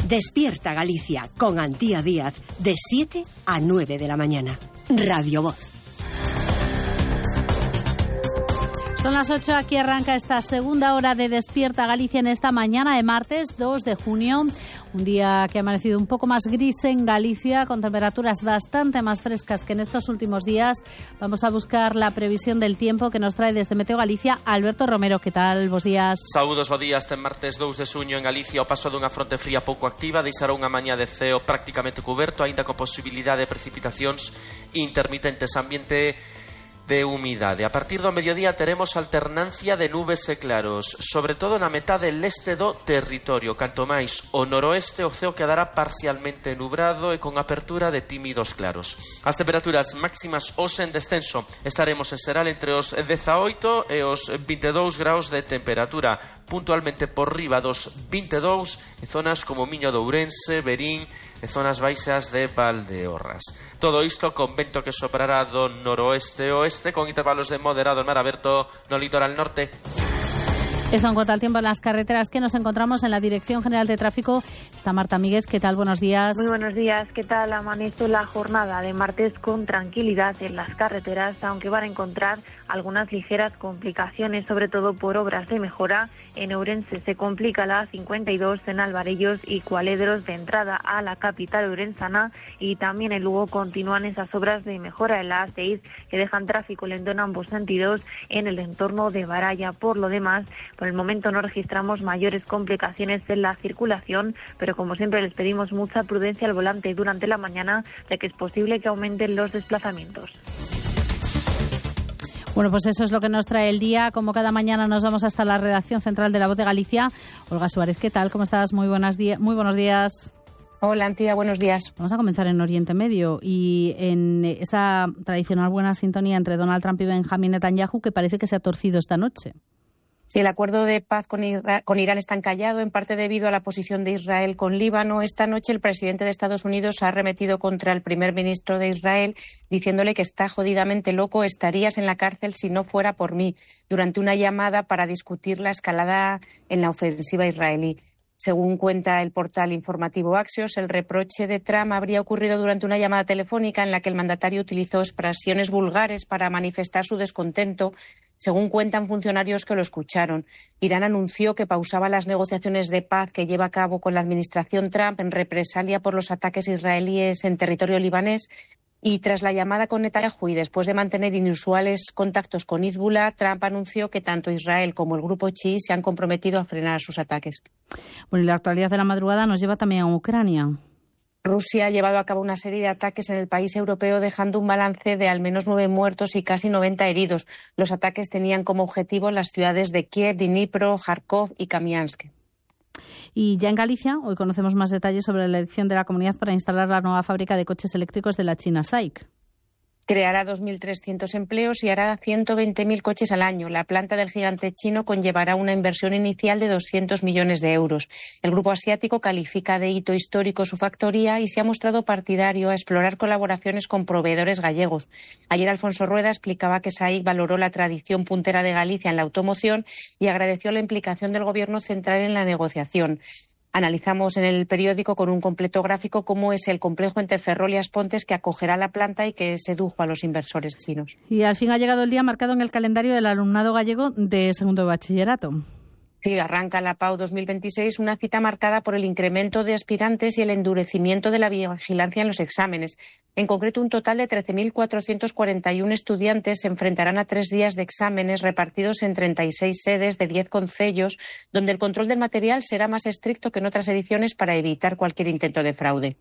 Despierta Galicia con Antía Díaz de 7 a 9 de la mañana. Radio Voz. Son las 8, aquí arranca esta segunda hora de Despierta Galicia en esta mañana de martes 2 de junio. Un día que ha amanecido un poco más gris en Galicia, con temperaturas bastante más frescas que en estos últimos días. Vamos a buscar la previsión del tiempo que nos trae desde Meteo Galicia Alberto Romero. ¿Qué tal? Bos días. Saúdos, bo día. Este martes 2 de xuño en Galicia o paso dunha fronte fría pouco activa deixará unha mañá de ceo prácticamente cuberto, aínda con posibilidade de precipitacións intermitentes, ambiente de humidade. A partir do mediodía teremos alternancia de nubes e claros, sobre todo na metade leste do territorio. Canto máis o noroeste, o ceo quedará parcialmente nubrado e con apertura de tímidos claros. As temperaturas máximas hoxe en descenso. Estaremos en xeral entre os 18 e os 22 graus de temperatura, puntualmente por riba dos 22 en zonas como Miño de Ourense, Verín e zonas baixas de Valdeorras. Todo isto con vento que soprará do noroeste e oeste, con intervalos de moderado en mar aberto no litoral norte. Esto en cuanto al tiempo en las carreteras que nos encontramos en la Dirección General de Tráfico. Está Marta Míguez. ¿Qué tal? Buenos días. Muy buenos días. ¿Qué tal? Amanece la jornada de martes con tranquilidad en las carreteras, aunque van a encontrar algunas ligeras complicaciones, sobre todo por obras de mejora. En Ourense se complica la 52 en Alvarellos y Cualedros de entrada a la capital ourensana, y también en Lugo continúan esas obras de mejora en la A6 que dejan tráfico lento en ambos sentidos en el entorno de Baralla. Por lo demás, por el momento no registramos mayores complicaciones en la circulación, pero como siempre les pedimos mucha prudencia al volante durante la mañana, ya que es posible que aumenten los desplazamientos. Bueno, pues eso es lo que nos trae el día. Como cada mañana nos vamos hasta la redacción central de La Voz de Galicia. Olga Suárez, ¿qué tal? ¿Cómo estás? Muy buenos días. Hola, Antía, buenos días. Vamos a comenzar en Oriente Medio y en esa tradicional buena sintonía entre Donald Trump y Benjamín Netanyahu, que parece que se ha torcido esta noche. Sí, el acuerdo de paz con Irán está encallado, en parte debido a la posición de Israel con Líbano. Esta noche el presidente de Estados Unidos ha arremetido contra el primer ministro de Israel, diciéndole que está jodidamente loco, estarías en la cárcel si no fuera por mí, durante una llamada para discutir la escalada en la ofensiva israelí. Según cuenta el portal informativo Axios, el reproche de Trump habría ocurrido durante una llamada telefónica en la que el mandatario utilizó expresiones vulgares para manifestar su descontento, según cuentan funcionarios que lo escucharon. Irán anunció que pausaba las negociaciones de paz que lleva a cabo con la administración Trump en represalia por los ataques israelíes en territorio libanés. Y tras la llamada con Netanyahu y después de mantener inusuales contactos con Hezbollah, Trump anunció que tanto Israel como el grupo chií se han comprometido a frenar sus ataques. Bueno, y la actualidad de la madrugada nos lleva también a Ucrania. Rusia ha llevado a cabo una serie de ataques en el país europeo, dejando un balance de al menos 9 muertos y casi 90 heridos. Los ataques tenían como objetivo las ciudades de Kiev, Dnipro, Kharkov y Kamiansk. Y ya en Galicia, hoy conocemos más detalles sobre la elección de la comunidad para instalar la nueva fábrica de coches eléctricos de la china SAIC. Creará 2.300 empleos y hará 120.000 coches al año. La planta del gigante chino conllevará una inversión inicial de 200 millones de euros. El grupo asiático califica de hito histórico su factoría y se ha mostrado partidario a explorar colaboraciones con proveedores gallegos. Ayer Alfonso Rueda explicaba que SAIC valoró la tradición puntera de Galicia en la automoción y agradeció la implicación del Gobierno central en la negociación. Analizamos en el periódico con un completo gráfico cómo es el complejo entre Ferrol y Aspontes que acogerá la planta y que sedujo a los inversores chinos. Y al fin ha llegado el día marcado en el calendario del alumnado gallego de segundo de bachillerato. Sí, arranca la PAU 2026, una cita marcada por el incremento de aspirantes y el endurecimiento de la vigilancia en los exámenes. En concreto, un total de 13.441 estudiantes se enfrentarán a 3 días de exámenes repartidos en 36 sedes de 10 concellos, donde el control del material será más estricto que en otras ediciones para evitar cualquier intento de fraude.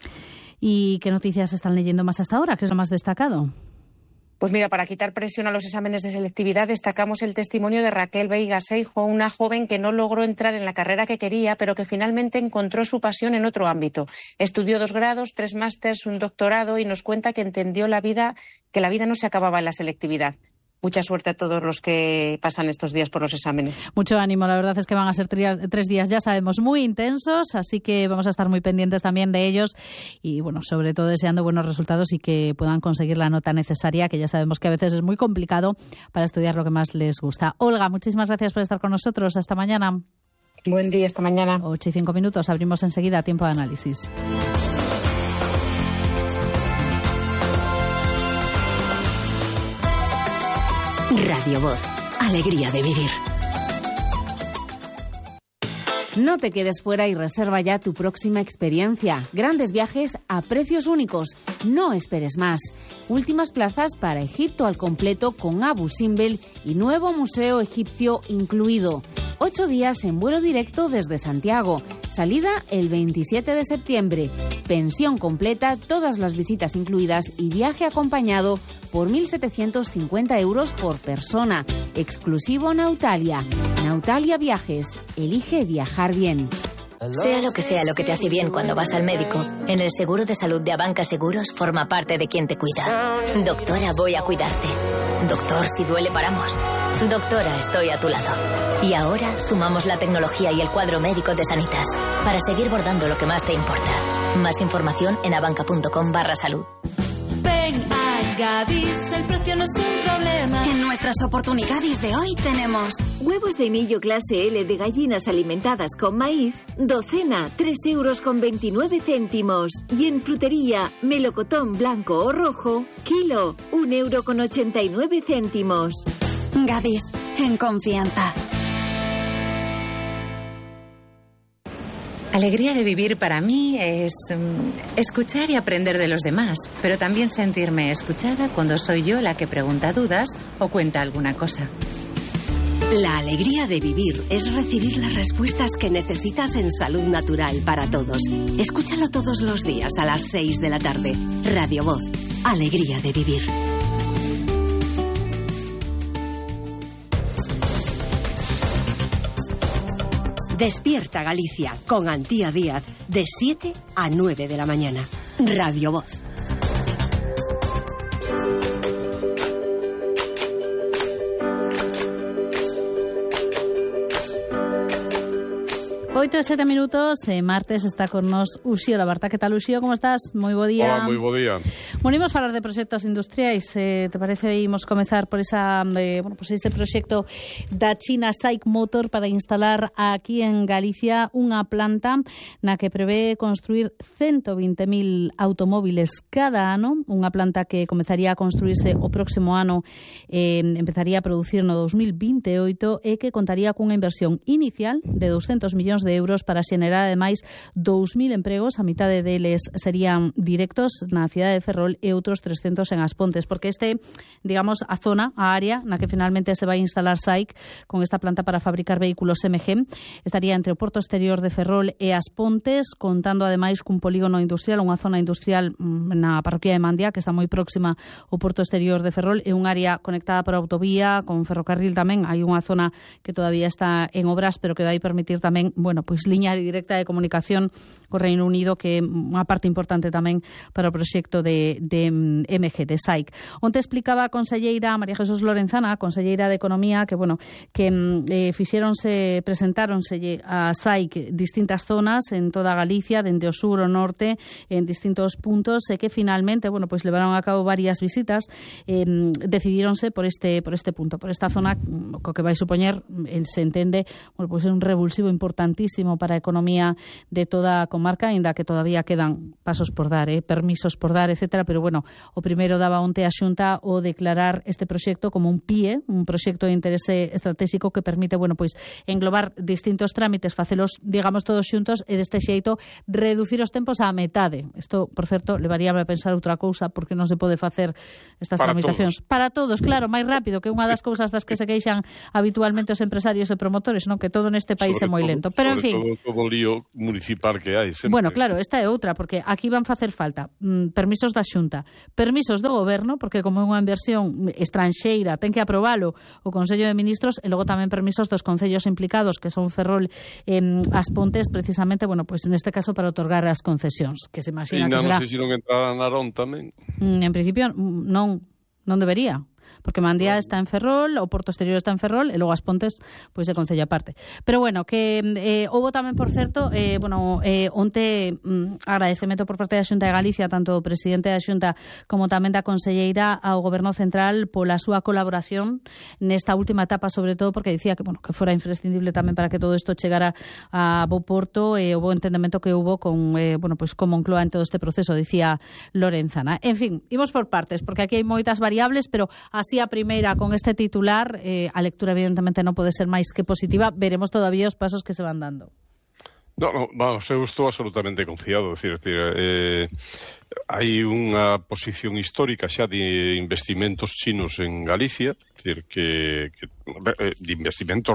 ¿Y qué noticias están leyendo más hasta ahora? ¿Qué es lo más destacado? Pues mira, para quitar presión a los exámenes de selectividad, destacamos el testimonio de Raquel Veiga Seijo, una joven que no logró entrar en la carrera que quería, pero que finalmente encontró su pasión en otro ámbito. Estudió 2 grados, 3 másters, un doctorado y nos cuenta que entendió que la vida no se acababa en la selectividad. Mucha suerte a todos los que pasan estos días por los exámenes. Mucho ánimo, la verdad es que van a ser 3 días, ya sabemos, muy intensos, así que vamos a estar muy pendientes también de ellos y, bueno, sobre todo deseando buenos resultados y que puedan conseguir la nota necesaria, que ya sabemos que a veces es muy complicado para estudiar lo que más les gusta. Olga, muchísimas gracias por estar con nosotros. Hasta mañana. Buen día esta mañana. 8:05. Abrimos enseguida Tiempo de Análisis. Radio Voz. Alegría de vivir. No te quedes fuera y reserva ya tu próxima experiencia. Grandes viajes a precios únicos. No esperes más. Últimas plazas para Egipto al completo con Abu Simbel y nuevo museo egipcio incluido. 8 días en vuelo directo desde Santiago. Salida el 27 de septiembre. Pensión completa, todas las visitas incluidas y viaje acompañado por 1.750 euros por persona. Exclusivo Nautalia. Nautalia Viajes. Elige viajar bien. Sea lo que te hace bien cuando vas al médico, en el seguro de salud de Abanca Seguros forma parte de quien te cuida. Doctora, voy a cuidarte. Doctor, si duele paramos. Doctora, estoy a tu lado. Y ahora sumamos la tecnología y el cuadro médico de Sanitas para seguir bordando lo que más te importa. Más información en abanca.com/salud. Ven a Gadis, el precio no es un problema. En nuestras oportunidades de hoy tenemos huevos de millo clase L de gallinas alimentadas con maíz, docena, 3,29 €. Y en frutería, melocotón blanco o rojo, kilo, 1,89 €. Gadis, en confianza. Alegría de vivir para mí es escuchar y aprender de los demás, pero también sentirme escuchada cuando soy yo la que pregunta dudas o cuenta alguna cosa. La alegría de vivir es recibir las respuestas que necesitas en Salud Natural para todos. Escúchalo todos los días a las 6 de la tarde. Radio Voz. Alegría de vivir. Despierta Galicia con Antía Díaz de 7 a 9 de la mañana. Radio Voz. Oito e 7 minutos, martes está con nos Uxío Labarta. Que tal, Uxío? Como estás? Moi bo día. Hola, moi bo día. Bueno, imos falar de proxectos industriais. Te parece imos comezar por ese proxecto da China SAIC Motor para instalar aquí en Galicia unha planta na que prevé construir 120.000 automóviles cada ano, unha planta que comezaría a construirse o próximo ano, empezaría a producir no 2028 e que contaría cunha inversión inicial de 200 millóns de euros para xenerar ademais 2.000 empregos, a mitade deles serían directos na cidade de Ferrol e outros 300 en As Pontes, porque digamos, a zona, a área na que finalmente se vai instalar SAIC con esta planta para fabricar vehículos MG, estaría entre o Porto Exterior de Ferrol e As Pontes, contando ademais cun polígono industrial, unha zona industrial na parroquia de Mandia, que está moi próxima ao Porto Exterior de Ferrol, e un área conectada por autovía, con ferrocarril tamén. Hai unha zona que todavía está en obras, pero que vai permitir tamén, pois liña directa de comunicación co Reino Unido, que é unha parte importante tamén para o proxecto de MG, de SAIC. Onte explicaba a conselleira María Jesús Lorenzana, a conselleira de Economía, que presentáronse a SAIC distintas zonas en toda Galicia, dende o sur ao norte, en distintos puntos, e que finalmente, pois levaron a cabo varias visitas, decidíronse por este punto, por esta zona, co que vai supoñer, se entende, pois é un revulsivo importantísimo para a economía de toda a comarca, aínda que todavía quedan pasos por dar, permisos por dar, etcétera, pero o primeiro daba onte a Xunta o declarar este proxecto como un PIE, un proxecto de interese estratégico que permite, pois englobar distintos trámites, facelos, digamos, todos xuntos e deste xeito reducir os tempos á metade. Isto, por certo, levaríame a pensar outra cousa, porque non se pode facer estas tramitacións para todos, claro, máis rápido, que unha das cousas das que se queixan habitualmente os empresarios e promotores, non, que todo neste país é moi lento. Pero en fin, todo o lío municipal que hai sempre. Claro, esta é outra, porque aquí van facer falta permisos da Xunta, permisos do Goberno, porque como é unha inversión estranxeira, ten que aprobalo o Consello de Ministros, e logo tamén permisos dos concellos implicados, que son Ferrol e As Pontes, precisamente, pois neste caso para otorgar as concesións, que se imagina que será. Non sei se non entrará Narón tamén. En principio non debería. porque Mandía está en Ferrol, o Porto Exterior está en Ferrol, e logo As Pontes, pois de Concello aparte. Pero bueno, que houbo tamén, por certo, onte agradecemento por parte da Xunta de Galicia, tanto o presidente da Xunta como tamén da conselleira ao Goberno Central pola súa colaboración nesta última etapa, sobre todo porque dicía que, bueno, que fora imprescindible tamén para que todo isto chegara a bo porto e o bo entendemento que hubo con, con Moncloa en todo este proceso, dicía Lorenzana. En fin, imos por partes, porque aquí hai moitas variables, pero así a primeira, con este titular, a lectura evidentemente non pode ser máis que positiva. Veremos todavía os pasos que se van dando. Vamos, eu estou absolutamente confiado, hai unha posición histórica xa de investimentos chinos en Galicia, de investimentos